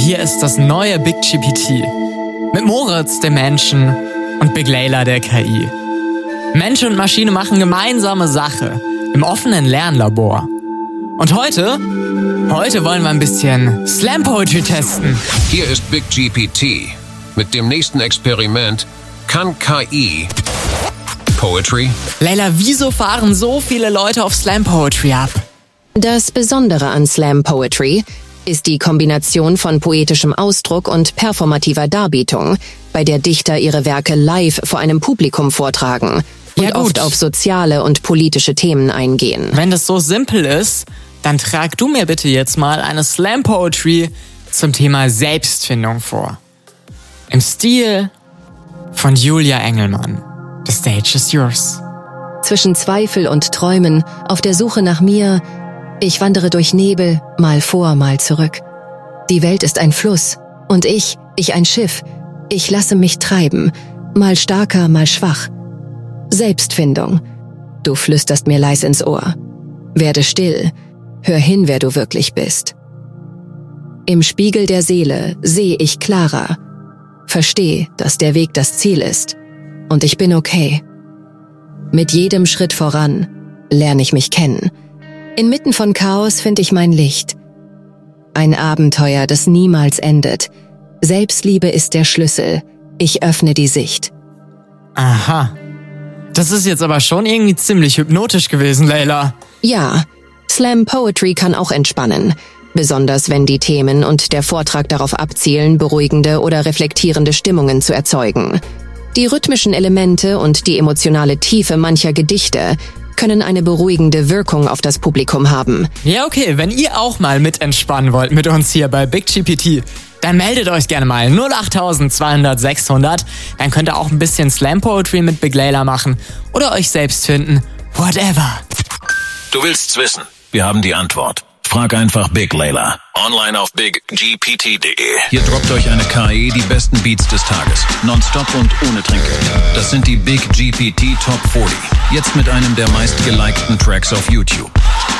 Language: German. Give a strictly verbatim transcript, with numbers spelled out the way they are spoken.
Hier ist das neue Big G P T. Mit Moritz, dem Menschen, und Big Layla, der K I. Mensch und Maschine machen gemeinsame Sache im offenen Lernlabor. Und heute, heute wollen wir ein bisschen Slam Poetry testen. Hier ist Big G P T. Mit dem nächsten Experiment kann K I Poetry. Layla, wieso fahren so viele Leute auf Slam Poetry ab? Das Besondere an Slam Poetry ist die Kombination von poetischem Ausdruck und performativer Darbietung, bei der Dichter ihre Werke live vor einem Publikum vortragen und Ja, gut. oft auf soziale und politische Themen eingehen. Wenn das so simpel ist, dann trag du mir bitte jetzt mal eine Slam Poetry zum Thema Selbstfindung vor. Im Stil von Julia Engelmann. The stage is yours. Zwischen Zweifel und Träumen, auf der Suche nach mir, ich wandere durch Nebel, mal vor, mal zurück. Die Welt ist ein Fluss und ich, ich ein Schiff. Ich lasse mich treiben, mal starker, mal schwach. Selbstfindung. Du flüsterst mir leis ins Ohr. Werde still, hör hin, wer du wirklich bist. Im Spiegel der Seele sehe ich klarer. Versteh, dass der Weg das Ziel ist. Und ich bin okay. Mit jedem Schritt voran lerne ich mich kennen. Inmitten von Chaos finde ich mein Licht. Ein Abenteuer, das niemals endet. Selbstliebe ist der Schlüssel. Ich öffne die Sicht. Aha. Das ist jetzt aber schon irgendwie ziemlich hypnotisch gewesen, Layla. Ja, Slam Poetry kann auch entspannen. Besonders wenn die Themen und der Vortrag darauf abzielen, beruhigende oder reflektierende Stimmungen zu erzeugen. Die rhythmischen Elemente und die emotionale Tiefe mancher Gedichte können eine beruhigende Wirkung auf das Publikum haben. Ja, okay, wenn ihr auch mal mit entspannen wollt mit uns hier bei Big G P T, dann meldet euch gerne mal null acht zweihundert sechshundert. Dann könnt ihr auch ein bisschen Slam Poetry mit Big Layla machen oder euch selbst finden. Whatever. Du willst's wissen? Wir haben die Antwort. Frag einfach Big Layla. Online auf big g p t punkt de. Hier droppt euch eine K I die besten Beats des Tages. Nonstop und ohne Trinkgeld. Das sind die Big G P T Top vierzig. Jetzt mit einem der meistgelikten Tracks auf YouTube.